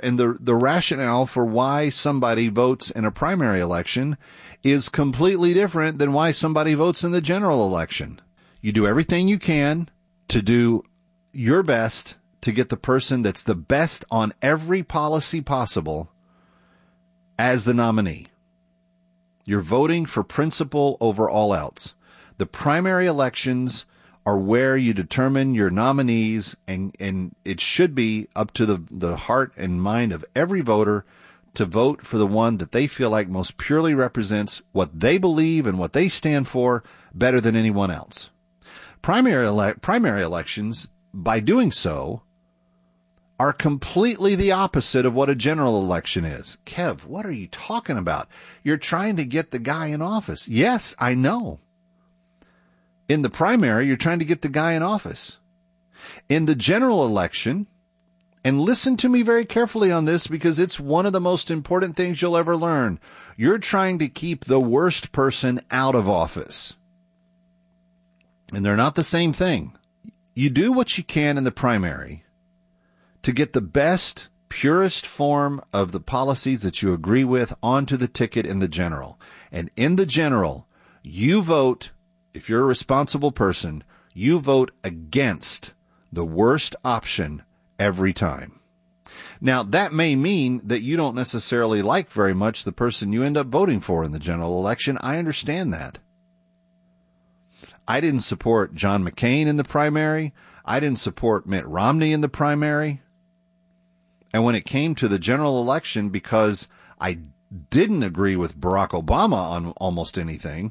and the rationale for why somebody votes in a primary election is completely different than why somebody votes in the general election. You do everything you can to do your best to get the person that's the best on every policy possible as the nominee. You're voting for principle over all else. The primary elections are where you determine your nominees, and it should be up to the heart and mind of every voter to vote for the one that they feel like most purely represents what they believe and what they stand for better than anyone else. Primary elections, by doing so, are completely the opposite of what a general election is. Kev, what are you talking about? You're trying to get the guy in office. Yes, I know. In the primary, you're trying to get the guy in office. In the general election, and listen to me very carefully on this because it's one of the most important things you'll ever learn, you're trying to keep the worst person out of office. And they're not the same thing. You do what you can in the primary to get the best, purest form of the policies that you agree with onto the ticket in the general. And in the general, you vote, if you're a responsible person, you vote against the worst option every time. Now, that may mean that you don't necessarily like very much the person you end up voting for in the general election. I understand that. I didn't support John McCain in the primary. I didn't support Mitt Romney in the primary. And when it came to the general election, because I didn't agree with Barack Obama on almost anything,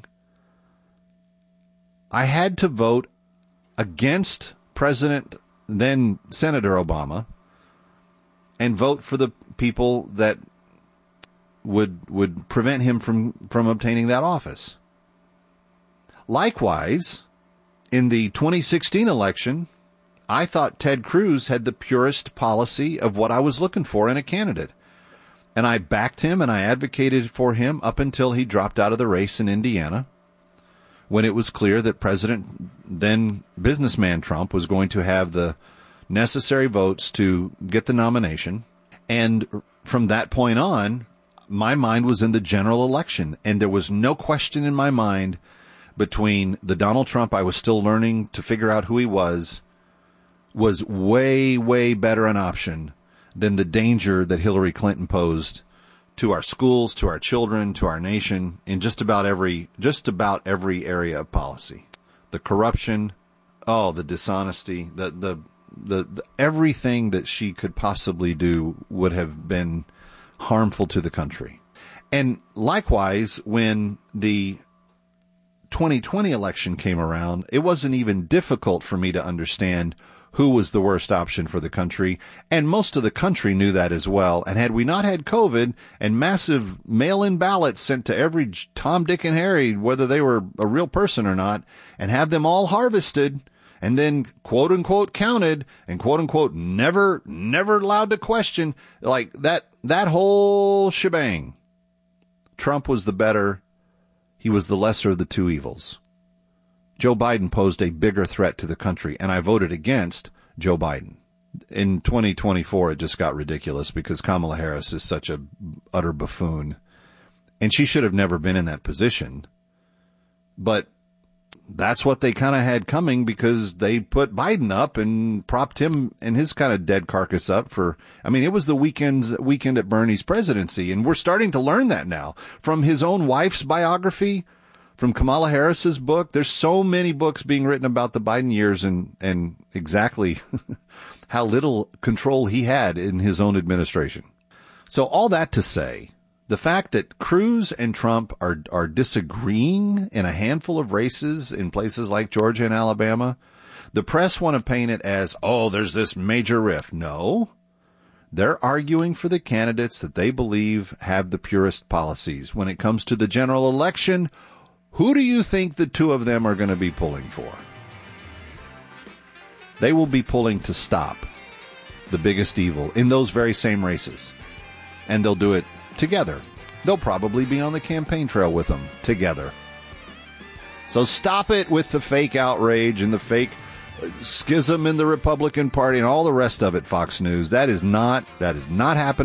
I had to vote against President, then Senator Obama, and vote for the people that would prevent him from obtaining that office. Likewise, in the 2016 election, I thought Ted Cruz had the purest policy of what I was looking for in a candidate. And I backed him and I advocated for him up until he dropped out of the race in Indiana, when it was clear that President, then businessman Trump, was going to have the necessary votes to get the nomination. And from that point on, my mind was in the general election. And there was no question in my mind between the Donald Trump I was still learning to figure out who he was way, way better an option than the danger that Hillary Clinton posed to our schools, to our children, to our nation, in just about every area of policy. The corruption, the dishonesty, the everything that she could possibly do would have been harmful to the country. And likewise, when the 2020 election came around, it wasn't even difficult for me to understand who was the worst option for the country, and most of the country knew that as well. And had we not had COVID and massive mail-in ballots sent to every Tom, Dick, and Harry, whether they were a real person or not, and have them all harvested and then quote-unquote counted and quote-unquote never allowed to question, like that whole shebang, Trump was the better. He was the lesser of the two evils. Joe Biden posed a bigger threat to the country, and I voted against Joe Biden. In 2024, it just got ridiculous because Kamala Harris is such a utter buffoon, and she should have never been in that position. But that's what they kind of had coming because they put Biden up and propped him and his kind of dead carcass up for, it was the weekend at Bernie's presidency, and we're starting to learn that now from his own wife's biography, from Kamala Harris's book. There's so many books being written about the Biden years and exactly how little control he had in his own administration. So all that to say, the fact that Cruz and Trump are disagreeing in a handful of races in places like Georgia and Alabama, the press want to paint it as, there's this major rift. No, they're arguing for the candidates that they believe have the purest policies. When it comes to the general election, who do you think the two of them are going to be pulling for? They will be pulling to stop the biggest evil in those very same races. And they'll do it together. They'll probably be on the campaign trail with them together. So stop it with the fake outrage and the fake schism in the Republican Party and all the rest of it, Fox News. That is not happening.